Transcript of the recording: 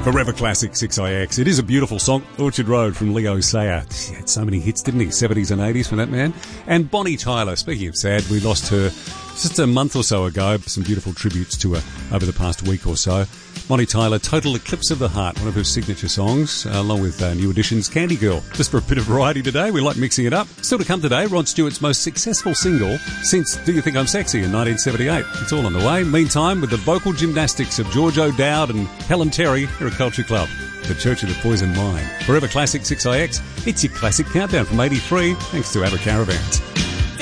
Forever Classic 6IX. It is a beautiful song. Orchard Road from Leo Sayer. He had so many hits, didn't he? 70s and 80s from that man. And Bonnie Tyler. Speaking of sad, we lost her just a month or so ago. Some beautiful tributes to her over the past week or so. Bonnie Tyler, Total Eclipse of the Heart, one of her signature songs, along with New Edition's Candy Girl. Just for a bit of variety today, we like mixing it up. Still to come today, Rod Stewart's most successful single since Do You Think I'm Sexy in 1978. It's all on the way. Meantime, with the vocal gymnastics of George O'Dowd and Helen Terry here at Culture Club, the Church of the Poison Mind. Forever Classic 6IX, it's your classic countdown from 83, thanks to ABBA Caravans.